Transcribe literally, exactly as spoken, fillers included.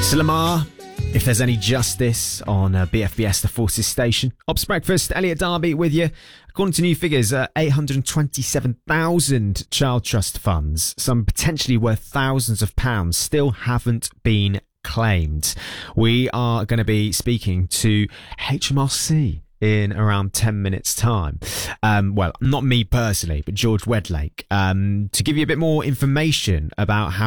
So Lamar, if there's any justice on uh, B F B S, the Forces Station. Ops Breakfast, Elliot Darby with you. According to new figures, uh, eight hundred twenty-seven thousand child trust funds, some potentially worth thousands of pounds, still haven't been claimed. We are going to be speaking to H M R C in around ten minutes time. Um, well, not me personally, but George Wedlake, um, to give you a bit more information about how